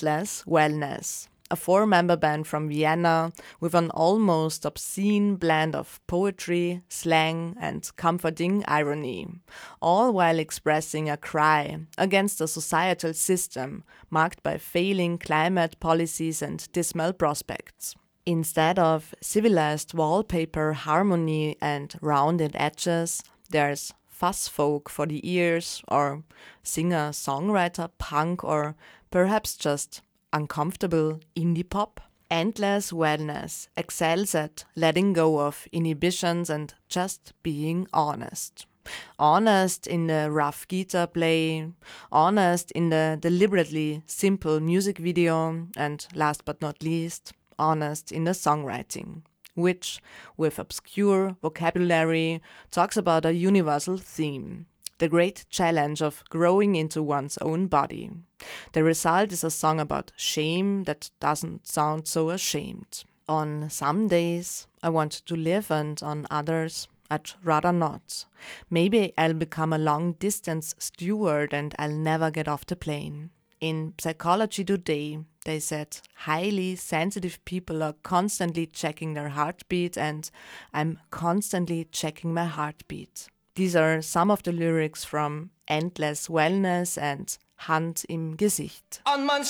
Endless Wellness, a four-member band from Vienna with an almost obscene blend of poetry, slang, and comforting irony, all while expressing a cry against a societal system marked by failing climate policies and dismal prospects. Instead of civilized wallpaper harmony and rounded edges, there's fuss folk for the ears, or singer-songwriter punk, or perhaps just uncomfortable indie pop. Endless Wellness excels at letting go of inhibitions and just being honest. Honest in the rough guitar play, honest in the deliberately simple music video, and last but not least, honest in the songwriting, which, with obscure vocabulary, talks about a universal theme: the great challenge of growing into one's own body. The result is a song about shame that doesn't sound so ashamed. On some days, I want to live, and on others, I'd rather not. Maybe I'll become a long-distance steward and I'll never get off the plane. In Psychology Today, they said highly sensitive people are constantly checking their heartbeat, and I'm constantly checking my heartbeat. These are some of the lyrics from Endless Wellness and Hand im Gesicht. An mein